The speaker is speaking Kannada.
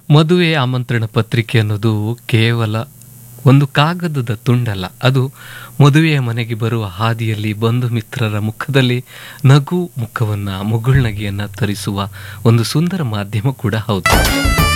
ಮದುವೆ ಆಮಂತ್ರಣ ಪತ್ರಿಕೆ ಅನ್ನೋದು ಕೇವಲ ಒಂದು ಕಾಗದದ ತುಂಡಲ್ಲ, ಅದು ಮದುವೆಯ ಮನೆಗೆ ಬರುವ ಹಾದಿಯಲ್ಲಿ ಬಂಧು ಮಿತ್ರರ ಮುಖದಲ್ಲಿ ನಗು ಮುಖವನ್ನ ಮುಗುಳ್ನಗೆಯನ್ನ ತರಿಸುವ ಒಂದು ಸುಂದರ ಮಾಧ್ಯಮ ಕೂಡ ಹೌದು.